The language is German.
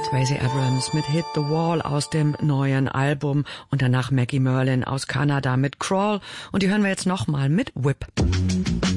Stacey Abrams mit Hit the Wall aus dem neuen Album und danach Maggie Merlin aus Kanada mit Crawl und die hören wir jetzt nochmal mit Whip.